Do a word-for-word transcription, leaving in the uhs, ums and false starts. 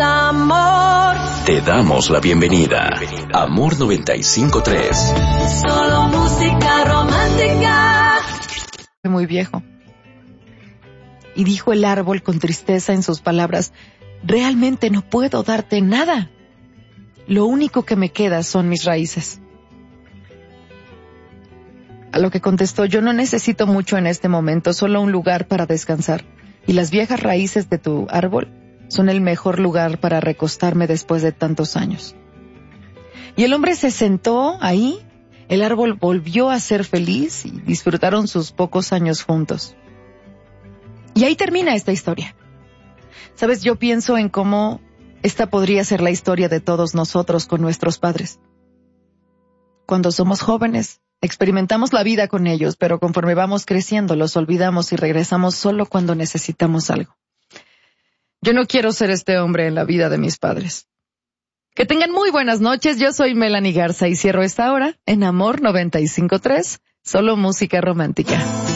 amor. Te damos la bienvenida. Amor noventa y cinco punto tres. Solo música romántica. Muy viejo. Y dijo el árbol con tristeza en sus palabras: realmente no puedo darte nada. Lo único que me queda son mis raíces. A lo que contestó: yo no necesito mucho en este momento, solo un lugar para descansar. Y las viejas raíces de tu árbol son el mejor lugar para recostarme después de tantos años. Y el hombre se sentó ahí, el árbol volvió a ser feliz y disfrutaron sus pocos años juntos. Y ahí termina esta historia. Sabes, yo pienso en cómo esta podría ser la historia de todos nosotros con nuestros padres. Cuando somos jóvenes, experimentamos la vida con ellos, pero conforme vamos creciendo los olvidamos y regresamos solo cuando necesitamos algo. Yo no quiero ser este hombre en la vida de mis padres. Que tengan muy buenas noches, yo soy Melanie Garza y cierro esta hora en Amor noventa y cinco punto tres, solo música romántica.